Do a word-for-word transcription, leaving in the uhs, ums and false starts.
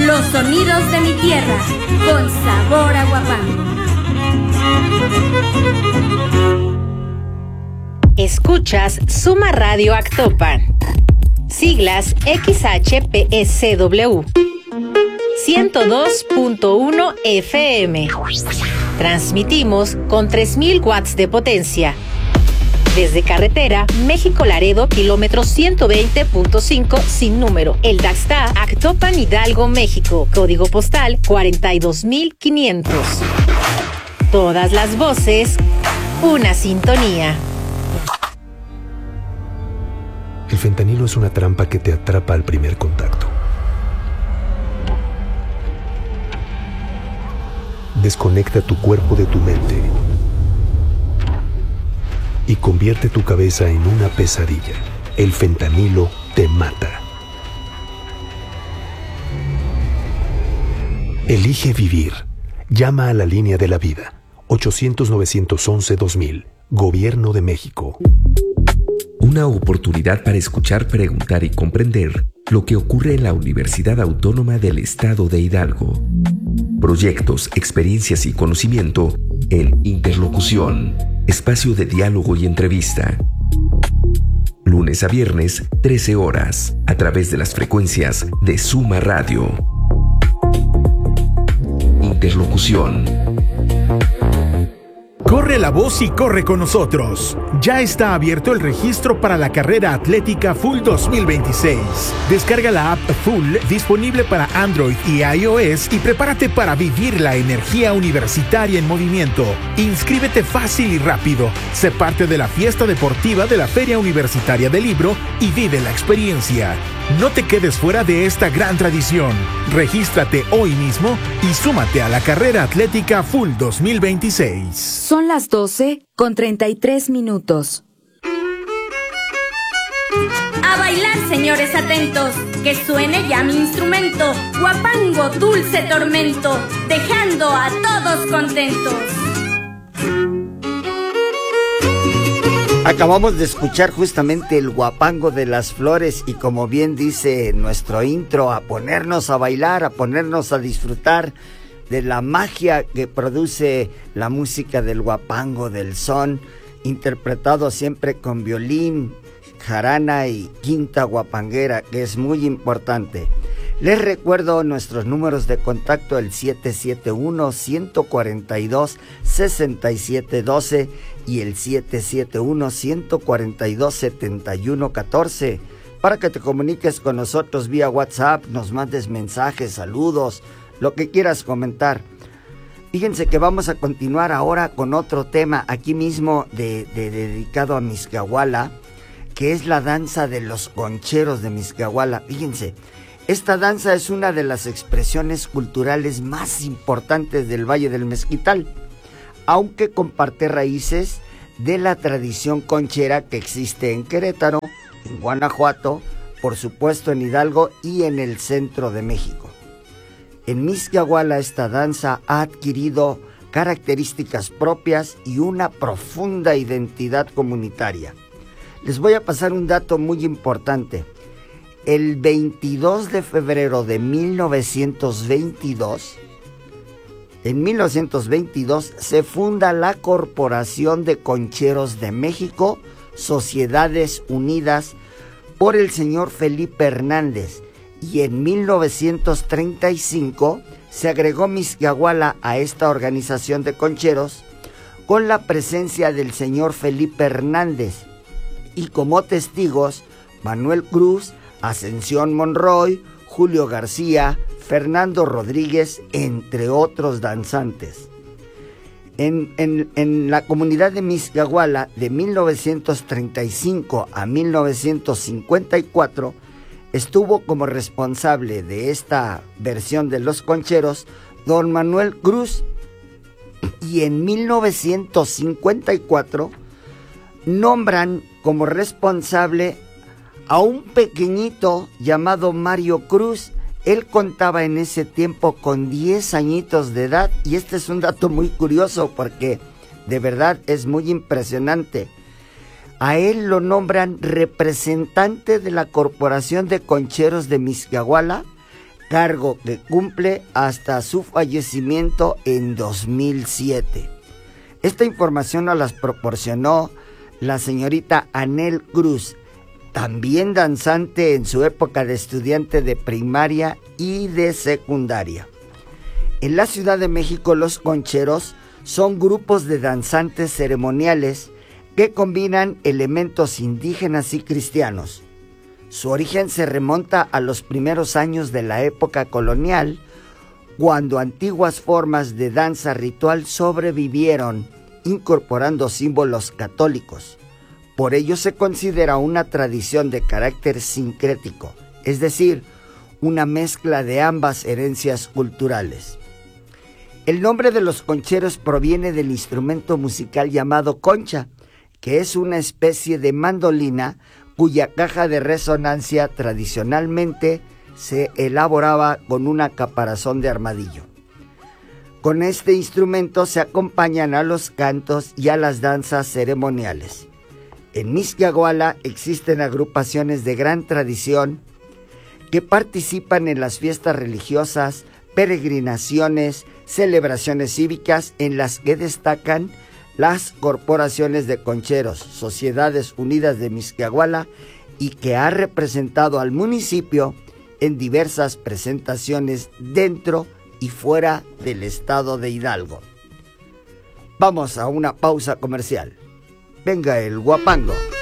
Los sonidos de mi tierra, con sabor a Huapango. Escuchas Suma Radio Actopan. Siglas X H P S W. ciento dos punto uno F M. Transmitimos con tres mil watts de potencia. Desde carretera México-Laredo, kilómetro ciento veinte punto cinco sin número. El Daxta, Actopan, Hidalgo, México. Código postal cuarenta y dos mil quinientos. Todas las voces, una sintonía. El fentanilo es una trampa que te atrapa al primer contacto. Desconecta tu cuerpo de tu mente y convierte tu cabeza en una pesadilla. El fentanilo te mata. Elige vivir. Llama a la línea de la vida. ochocientos, novecientos once, dos mil. Gobierno de México. Una oportunidad para escuchar, preguntar y comprender lo que ocurre en la Universidad Autónoma del Estado de Hidalgo. Proyectos, experiencias y conocimiento en Interlocución, espacio de diálogo y entrevista. Lunes a viernes, trece horas, a través de las frecuencias de Suma Radio. Interlocución. Corre la voz y corre con nosotros. Ya está abierto el registro para la carrera atlética Full dos mil veintiséis. Descarga la app Full disponible para Android y iOS y prepárate para vivir la energía universitaria en movimiento. Inscríbete fácil y rápido. Sé parte de la fiesta deportiva de la Feria Universitaria del Libro y vive la experiencia. No te quedes fuera de esta gran tradición. Regístrate hoy mismo y súmate a la carrera atlética Full dos mil veintiséis. Son las doce con treinta y tres minutos. A bailar, señores atentos, que suene ya mi instrumento, Huapango, dulce tormento, dejando a todos contentos. Acabamos de escuchar justamente el Huapango de las Flores y como bien dice nuestro intro, a ponernos a bailar, a ponernos a disfrutar de la magia que produce la música del huapango, del son, interpretado siempre con violín, jarana y quinta huapanguera, que es muy importante. Les recuerdo nuestros números de contacto, el siete siete uno, uno cuatro dos, seis siete uno dos y el siete siete uno, uno cuatro dos, siete uno un cuatro, para que te comuniques con nosotros vía WhatsApp, nos mandes mensajes, saludos, lo que quieras comentar. Fíjense que vamos a continuar ahora con otro tema aquí mismo de, de, dedicado a Mixquiahuala, que es la danza de los concheros de Mixquiahuala. Fíjense, esta danza es una de las expresiones culturales más importantes del Valle del Mezquital, aunque comparte raíces de la tradición conchera que existe en Querétaro, en Guanajuato, por supuesto en Hidalgo y en el centro de México. En Mixquiahuala esta danza ha adquirido características propias y una profunda identidad comunitaria. Les voy a pasar un dato muy importante. El veintidós de febrero de mil novecientos veintidós, en mil novecientos veintidós se funda la Corporación de Concheros de México, Sociedades Unidas, por el señor Felipe Hernández. Y en mil novecientos treinta y cinco se agregó Mixquiahuala a esta organización de concheros con la presencia del señor Felipe Hernández y como testigos Manuel Cruz, Ascensión Monroy, Julio García, Fernando Rodríguez, entre otros danzantes. En, en, en la comunidad de Mixquiahuala de mil novecientos treinta y cinco a mil novecientos cincuenta y cuatro estuvo como responsable de esta versión de los concheros don Manuel Cruz, y en mil novecientos cincuenta y cuatro nombran como responsable a un pequeñito llamado Mario Cruz. Él contaba en ese tiempo con diez añitos de edad, y este es un dato muy curioso porque de verdad es muy impresionante. A él lo nombran representante de la Corporación de Concheros de Mixquiahuala cargo que cumple hasta su fallecimiento en dos mil siete. Esta información nos la proporcionó la señorita Anel Cruz, también danzante en su época de estudiante de primaria y de secundaria. En la Ciudad de México, los concheros son grupos de danzantes ceremoniales que combinan elementos indígenas y cristianos. Su origen se remonta a los primeros años de la época colonial, cuando antiguas formas de danza ritual sobrevivieron, incorporando símbolos católicos. Por ello se considera una tradición de carácter sincrético, es decir, una mezcla de ambas herencias culturales. El nombre de los concheros proviene del instrumento musical llamado concha, que es una especie de mandolina cuya caja de resonancia tradicionalmente se elaboraba con una caparazón de armadillo. Con este instrumento se acompañan a los cantos y a las danzas ceremoniales. En Mixquiahuala existen agrupaciones de gran tradición que participan en las fiestas religiosas, peregrinaciones, celebraciones cívicas, en las que destacan las corporaciones de concheros, Sociedades Unidas de Mixquiahuala, y que ha representado al municipio en diversas presentaciones dentro y fuera del estado de Hidalgo. Vamos a una pausa comercial. Venga el guapango.